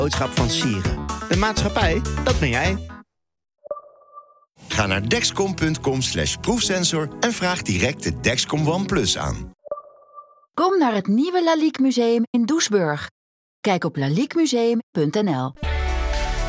boodschap van Sieren. De maatschappij, dat ben jij. Ga naar Dexcom.com/proefsensor en vraag direct de Dexcom One Plus aan. Kom naar het nieuwe Lalique Museum in Doesburg. Kijk op laliquemuseum.nl.